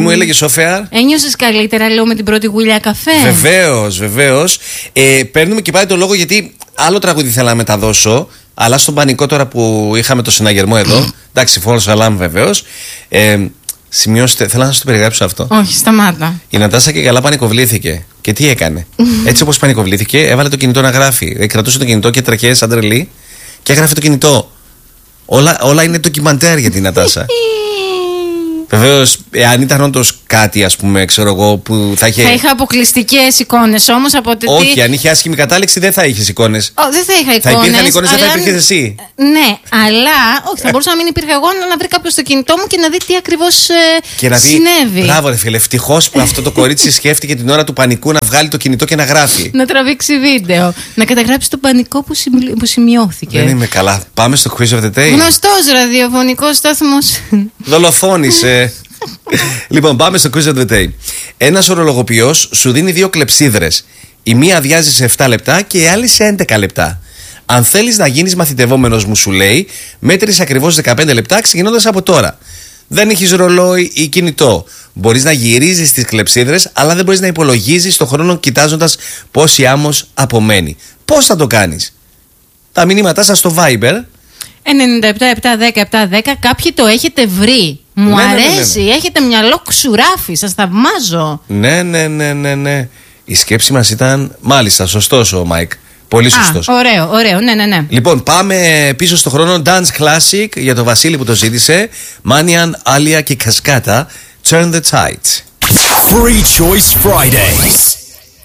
μου έλεγε Σοφέα. Ένιωσες καλύτερα, λέω, με την πρώτη γουλιά καφέ? Βεβαίως. Παίρνουμε και πάλι το λόγο γιατί άλλο τραγούδι θέλω να μεταδώσω. Αλλά στον πανικό τώρα που είχαμε το συναγερμό εδώ. Εντάξει, false alarm βεβαίως. Σημειώστε, θέλω να σας το περιγράψω αυτό. Όχι, σταμάτα. Η Νατάσα και καλά πανικοβλήθηκε. Και τι έκανε? Έτσι όπως πανικοβλήθηκε, έβαλε το κινητό να γράφει. Κρατούσε το κινητό και τραχιέ σαν τρελή και έγραφε το κινητό. Όλα είναι ντοκιμαντέρ για την Νατάσα. Βεβαίως, αν ήταν όντως κάτι, ας πούμε, ξέρω εγώ, που θα είχε. Θα είχα αποκλειστικές εικόνες όμως από ότι. Όχι, αν είχε άσχημη κατάληξη, δεν θα είχες εικόνες. Δεν θα είχα εικόνες. Θα υπήρχαν εικόνες, δεν θα υπήρχες εσύ. Ναι, αλλά. Όχι, θα μπορούσα να μην υπήρχα εγώ, να βρει κάποιος το κινητό μου και να δει τι ακριβώς συνέβη. Μπράβο, ρε φίλε, ευτυχώς που αυτό το κορίτσι σκέφτηκε την ώρα του πανικού να βγάλει το κινητό και να γράφει. Να τραβήξει βίντεο. Να καταγράψει το πανικό που σημειώθηκε. Δεν είμαι καλά. Πάμε στο Quiz of the Day. Γνωστός ραδιοφωνικός σταθμός. Δολοφόνησε. Λοιπόν, πάμε στο Quiz of the Day. Ένας ορολογοποιός σου δίνει 2 κλεψίδρες. Η μία αδειάζει σε 7 λεπτά και η άλλη σε 11 λεπτά. Αν θέλεις να γίνεις μαθητευόμενος μου, σου λέει, μέτρησε ακριβώς 15 λεπτά ξεκινώντας από τώρα. Δεν έχεις ρολόι ή κινητό. Μπορείς να γυρίζεις τις κλεψίδρες, αλλά δεν μπορείς να υπολογίζεις το χρόνο κοιτάζοντας πόση άμμος απομένει. Πώς θα το κάνεις? Τα μηνύματά σας στο Viber 97-7-10-7-10. Κάποιοι το έχετε βρει. Μου αρέσει. Ναι. Έχετε μυαλό ξουράφι. Σας θαυμάζω. Ναι. Η σκέψη μας ήταν μάλιστα σωστός ο Μάικ. Πολύ σωστός. Ωραίο. Ναι. Λοιπόν, πάμε πίσω στο χρόνο. Dance Classic για τον Βασίλη που το ζήτησε. Μάνιαν, Άλια και Κασκάτα. Turn the Tide. Free Choice Fridays.